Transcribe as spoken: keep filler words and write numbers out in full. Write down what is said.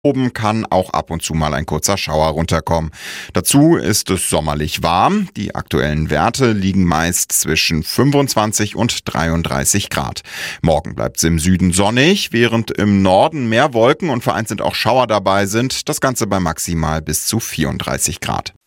Oben kann auch ab und zu mal ein kurzer Schauer runterkommen. Dazu ist es sommerlich warm. Die aktuellen Werte liegen meist zwischen fünfundzwanzig und dreiunddreißig Grad. Morgen bleibt es im Süden sonnig, während im Norden mehr Wolken und vereinzelt auch Schauer dabei sind. Das Ganze bei maximal bis zu vierunddreißig Grad.